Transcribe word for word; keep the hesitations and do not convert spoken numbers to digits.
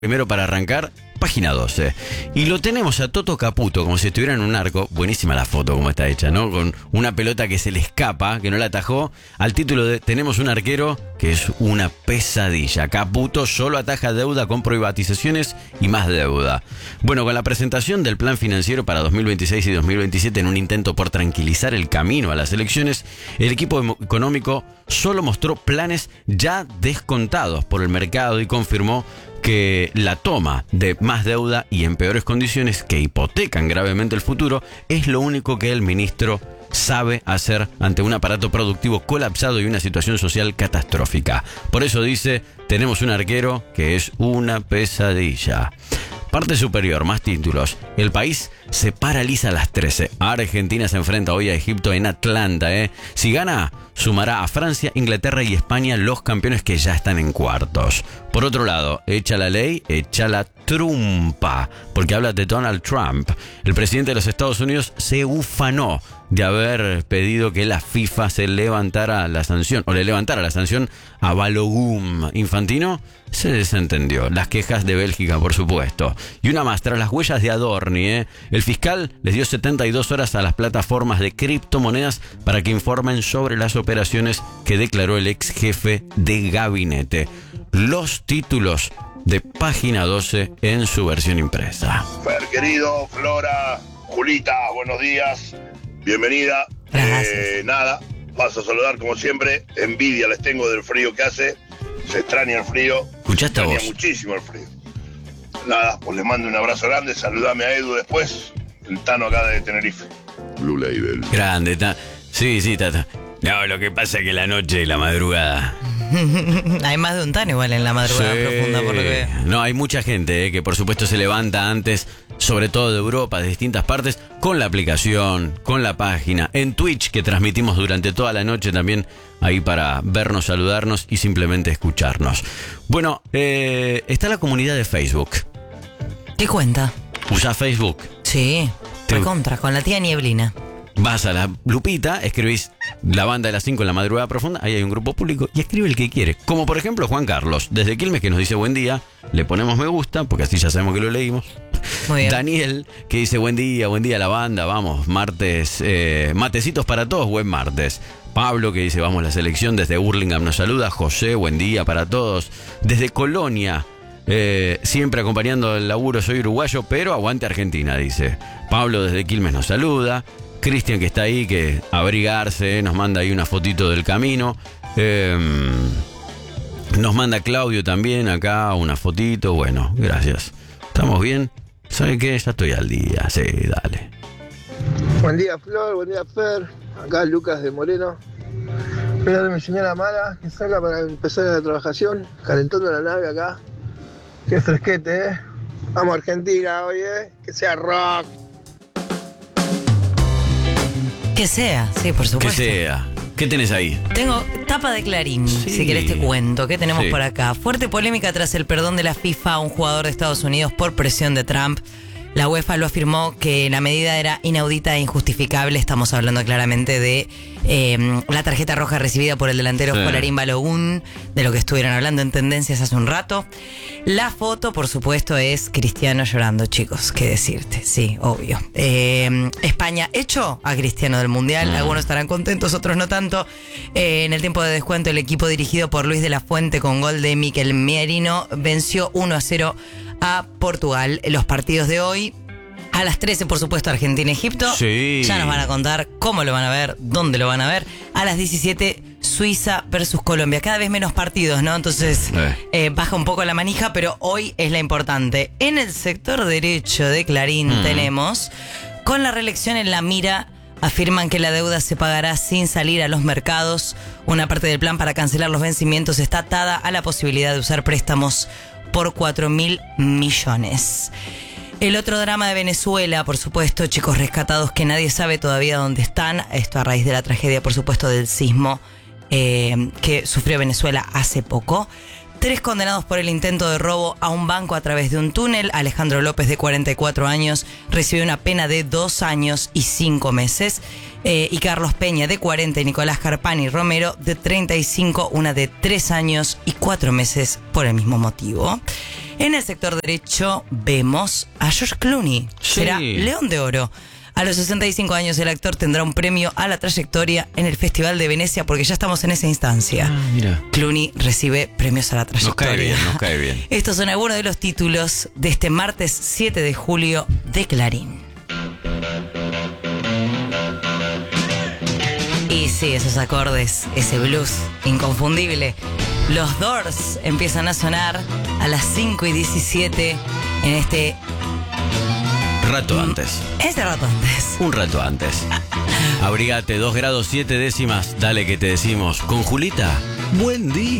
Primero para arrancar, página doce. Y lo tenemos a Toto Caputo, como si estuviera en un arco. Buenísima la foto como está hecha, ¿no? Con una pelota que se le escapa, que no la atajó. Al título de Tenemos un arquero que es una pesadilla. Caputo solo ataja deuda con privatizaciones y más deuda. Bueno, con la presentación del plan financiero para dos mil veintiséis y dos mil veintisiete en un intento por tranquilizar el camino a las elecciones, el equipo económico solo mostró planes ya descontados por el mercado y confirmó que la toma de más deuda y en peores condiciones que hipotecan gravemente el futuro es lo único que el ministro sabe hacer ante un aparato productivo colapsado y una situación social catastrófica. Por eso dice, tenemos un arquero que es una pesadilla. Parte superior, más títulos. El país se paraliza a las trece. Argentina se enfrenta hoy a Egipto en Atlanta, ¿eh? Si gana, sumará a Francia, Inglaterra y España, los campeones que ya están en cuartos. Por otro lado, echa la ley, echa la trumpa, porque habla de Donald Trump. El presidente de los Estados Unidos se ufanó de haber pedido que la FIFA se levantara la sanción, o le levantara la sanción a Balogun. Infantino se desentendió. Las quejas de Bélgica, por supuesto. Y una más, tras las huellas de Adorni, ¿eh? El fiscal les dio setenta y dos horas a las plataformas de criptomonedas para que informen sobre las operaciones que declaró el ex jefe de gabinete. Los títulos de página doce en su versión impresa. Fer, querido, Flora, Julita, buenos días. Bienvenida. Eh, nada, paso a saludar como siempre. Envidia les tengo del frío que hace. Se extraña el frío. ¿Escuchaste a vos? extraña muchísimo el frío. Nada, pues les mando un abrazo grande. Saludame a Edu después. El Tano acá de Tenerife. Blue Label. Grande, ta. Sí, sí, Tata. No, lo que pasa es que la noche y la madrugada. Hay más de un Tano igual en la madrugada Sí. profunda, por lo que veo. No, hay mucha gente eh, que por supuesto se levanta antes, sobre todo de Europa, de distintas partes, con la aplicación, con la página, en Twitch, que transmitimos durante toda la noche también, ahí para vernos, saludarnos y simplemente escucharnos. Bueno, eh, está la comunidad de Facebook. ¿Qué cuenta? ¿Usás Facebook? Sí, Te- recontra, con la tía Nieblina. Vas a la lupita, escribís la banda de las cinco en la madrugada profunda, ahí hay un grupo público y escribe el que quiere. Como por ejemplo Juan Carlos, desde Quilmes, que nos dice buen día, le ponemos me gusta, porque así ya sabemos que lo leímos. Muy bien. Daniel, que dice buen día, buen día a la banda, vamos, martes, eh, matecitos para todos, buen martes. Pablo, que dice vamos la selección, desde Hurlingham nos saluda. José, buen día para todos. Desde Colonia, eh, siempre acompañando el laburo, soy uruguayo, pero aguante Argentina, dice. Pablo desde Quilmes nos saluda. Cristian, que está ahí, que abrigarse, nos manda ahí una fotito del camino. Eh, nos manda Claudio también acá una fotito. Bueno, gracias. ¿Estamos bien? ¿Saben qué? Ya estoy al día. Sí, dale. Buen día, Flor, buen día, Fer. Acá Lucas de Moreno. Voy a dar a mi señora Mara que salga para empezar la trabajación, calentando la nave acá. Qué fresquete, ¿eh? Vamos a Argentina, oye, que sea rock. Que sea, sí, por Que supuesto. sea. ¿Qué tenés ahí? Tengo tapa de Clarín, Sí. si querés te cuento. ¿Qué tenemos Sí. por acá? Fuerte polémica tras el perdón de la FIFA a un jugador de Estados Unidos por presión de Trump. La UEFA lo afirmó que la medida era inaudita e injustificable. Estamos hablando claramente de eh, la tarjeta roja recibida por el delantero Sí. Folarín Balogun, de lo que estuvieron hablando en Tendencias hace un rato. La foto, por supuesto, es Cristiano llorando, chicos. ¿Qué decirte? Sí, obvio. Eh, España echó a Cristiano del Mundial. Mm. Algunos estarán contentos, otros no tanto. Eh, en el tiempo de descuento, el equipo dirigido por Luis de la Fuente con gol de Mikel Merino venció uno a cero a Portugal. Los partidos de hoy, a las trece, por supuesto, Argentina-Egipto. Sí. Ya nos van a contar cómo lo van a ver, dónde lo van a ver. A las diecisiete, Suiza versus Colombia. Cada vez menos partidos, ¿no? Entonces Eh. eh, baja un poco la manija, pero hoy es la importante. En el sector derecho de Clarín Mm. tenemos, con la reelección en la mira, afirman que la deuda se pagará sin salir a los mercados. Una parte del plan para cancelar los vencimientos está atada a la posibilidad de usar préstamos por cuatro mil millones. El otro drama de Venezuela, por supuesto, chicos rescatados que nadie sabe todavía dónde están. Esto a raíz de la tragedia, por supuesto, del sismo eh, que sufrió Venezuela hace poco. Tres condenados por el intento de robo a un banco a través de un túnel. Alejandro López, de cuarenta y cuatro años, recibió una pena de dos años y cinco meses. Eh, y Carlos Peña, de cuarenta, y Nicolás Carpani Romero, de treinta y cinco, una de tres años y cuatro meses por el mismo motivo. En el sector derecho vemos a George Clooney. Sí. Será León de Oro. A los sesenta y cinco años el actor tendrá un premio a la trayectoria en el Festival de Venecia, porque ya estamos en esa instancia. Ah, mira. Clooney recibe premios a la trayectoria. Nos cae bien, nos cae bien. Estos son algunos de los títulos de este martes siete de julio de Clarín. Y sí, esos acordes, ese blues inconfundible. Los Doors empiezan a sonar a las cinco y diecisiete en este... Rato antes. Este rato antes. Un rato antes. Abrigate, dos grados siete décimas. Dale que te decimos. Con Julita, buen día.